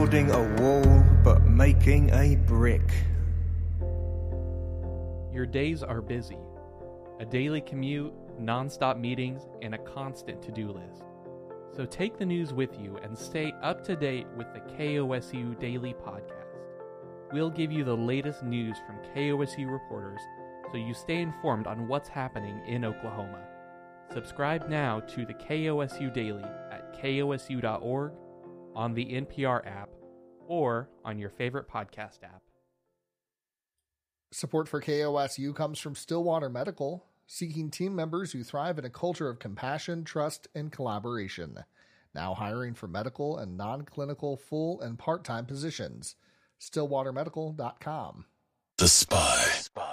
building a wall, but making a brick. Your days are busy. A daily commute, non-stop meetings, and a constant to-do list. So take the news with you and stay up to date with the KOSU Daily Podcast. We'll give you the latest news from KOSU reporters so you stay informed on what's happening in Oklahoma. Subscribe now to the KOSU Daily at kosu.org, on the NPR app, or on your favorite podcast app. Support for KOSU comes from Stillwater Medical, seeking team members who thrive in a culture of compassion, trust, and collaboration. Now hiring for medical and non-clinical full and part-time positions. StillwaterMedical.com. The Spy.